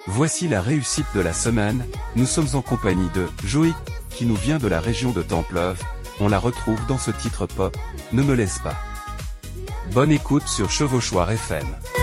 Voici la réussite de la semaine. Nous sommes en compagnie de Joey, qui nous vient de la région de Templeuve. On la retrouve dans ce titre pop, Ne me laisse pas. Bonne écoute sur Chevauchoir FM.